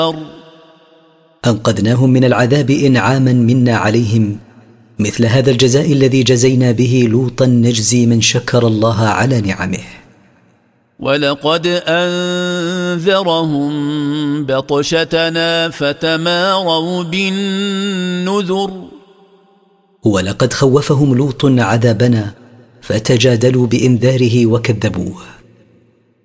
أنقذناهم من العذاب إنعاما منا عليهم، مثل هذا الجزاء الذي جزينا به لوطا نجزي من شكر الله على نعمه. ولقد أنذرهم بطشتنا فتماروا بالنذر. ولقد خوفهم لوط عذابنا فتجادلوا بإنذاره وكذبوه.